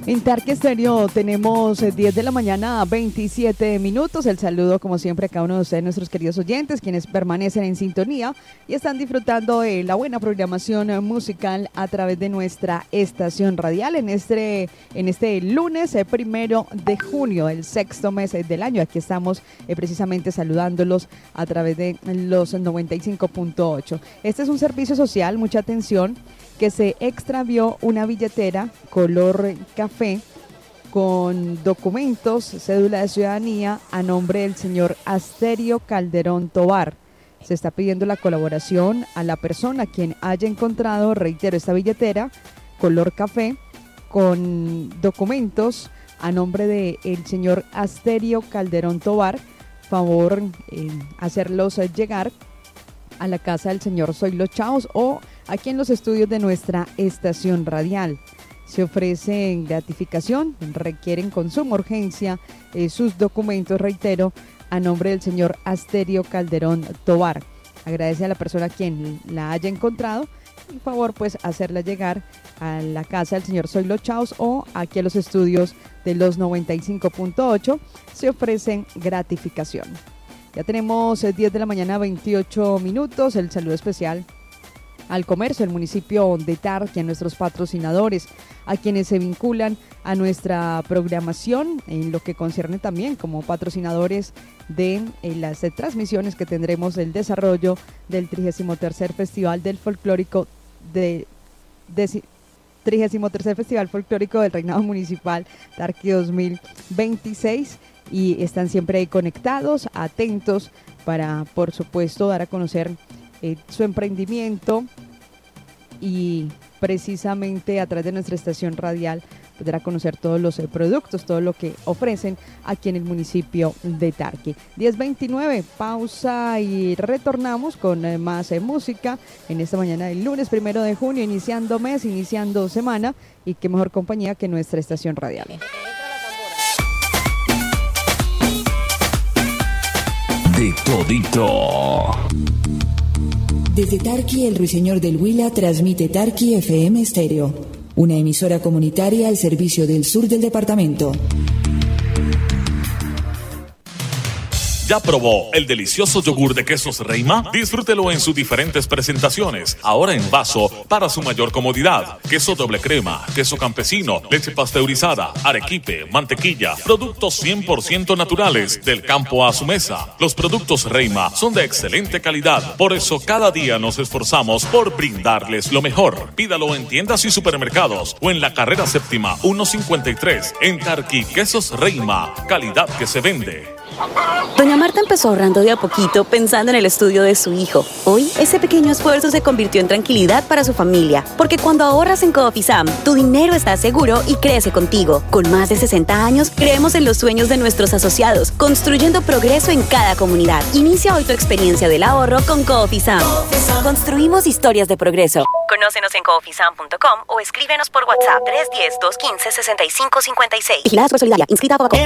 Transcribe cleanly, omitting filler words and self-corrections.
En Tarqui Estéreo tenemos 10 de la mañana, 27 minutos. El saludo, como siempre, a cada uno de ustedes, nuestros queridos oyentes, quienes permanecen en sintonía y están disfrutando de la buena programación musical a través de nuestra estación radial en este lunes 1 de junio, el sexto mes del año. Aquí estamos precisamente saludándolos a través de los 95.8. Este es un servicio social, mucha atención, que se extravió una billetera color café con documentos, cédula de ciudadanía a nombre del señor Asterio Calderón Tobar. Se está pidiendo la colaboración a la persona quien haya encontrado, reitero, esta billetera color café con documentos a nombre del señor Asterio Calderón Tobar. Favor hacerlos llegar a la casa del señor Zoilo Chaos o aquí en los estudios de nuestra estación radial. Se ofrece gratificación, requieren con suma urgencia sus documentos, reitero, a nombre del señor Asterio Calderón Tobar. Agradece a la persona quien la haya encontrado y favor pues hacerla llegar a la casa del señor Zoilo Chaos o aquí a los estudios de los 95.8. Se ofrecen gratificación. Ya tenemos 10 de la mañana, 28 minutos. El saludo especial al comercio del municipio de Tarqui, a nuestros patrocinadores, a quienes se vinculan a nuestra programación en lo que concierne también como patrocinadores de las transmisiones que tendremos del desarrollo del 33º Festival del Folclórico 33º Festival Folclórico del Reinado Municipal Tarqui 2026. Y están siempre ahí conectados, atentos para, por supuesto, dar a conocer su emprendimiento y precisamente a través de nuestra estación radial podrá conocer todos los productos, todo lo que ofrecen aquí en el municipio de Tarqui. 10:29, pausa y retornamos con más música en esta mañana del lunes 1 de junio, iniciando mes, iniciando semana, y qué mejor compañía que nuestra estación radial. De todito. Desde Tarqui, el Ruiseñor del Huila transmite Tarqui FM Estéreo, una emisora comunitaria al servicio del sur del departamento. ¿Ya probó el delicioso yogur de quesos Reima? Disfrútelo en sus diferentes presentaciones, ahora en vaso para su mayor comodidad. Queso doble crema, queso campesino, leche pasteurizada, arequipe, mantequilla, productos 100% naturales del campo a su mesa. Los productos Reima son de excelente calidad, por eso cada día nos esforzamos por brindarles lo mejor. Pídalo en tiendas y supermercados o en la carrera séptima 153 en Tarqui. Quesos Reima, calidad que se vende. Doña Marta empezó ahorrando de a poquito pensando en el estudio de su hijo. Hoy, ese pequeño esfuerzo se convirtió en tranquilidad para su familia. Porque cuando ahorras en Cofisam, tu dinero está seguro y crece contigo. Con más de 60 años, creemos en los sueños de nuestros asociados, construyendo progreso en cada comunidad. Inicia hoy tu experiencia del ahorro con Cofisam. Construimos historias de progreso. Conócenos en cofisam.com o escríbenos por WhatsApp 310-215-6556. Vigilada Solidaria, inscrita a Coca-Cola.